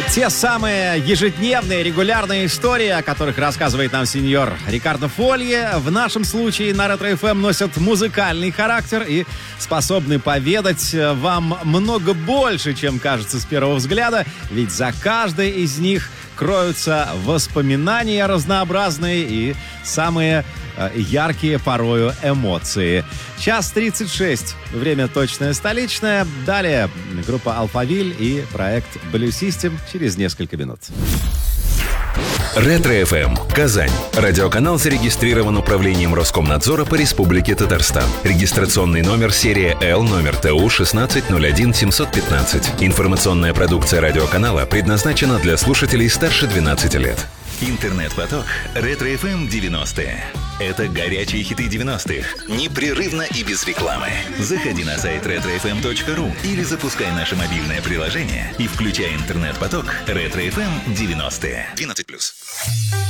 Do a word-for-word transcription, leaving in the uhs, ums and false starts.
Те самые ежедневные, регулярные истории, о которых рассказывает нам сеньор Рикардо Фолье, в нашем случае на Ретро эф эм носят музыкальный характер и способны поведать вам много больше, чем кажется с первого взгляда, ведь за каждой из них кроются воспоминания разнообразные и самые яркие порою эмоции. Час тридцать шесть. Время точное столичное. Далее группа Алфавиль и проект Blue System через несколько минут. Ретро эф эм. Казань. Радиоканал зарегистрирован управлением Роскомнадзора по Республике Татарстан. Регистрационный номер серия Л, номер Т У шестнадцать ноль один семьсот пятнадцать. Информационная продукция радиоканала предназначена для слушателей старше двенадцати лет. Интернет-поток Ретро эф эм девяностые. Это горячие хиты девяностых. Непрерывно и без рекламы. Заходи на сайт ретро эф эм точка ру или запускай наше мобильное приложение и включай интернет-поток Ретро эф эм девяностые. двенадцать плюс.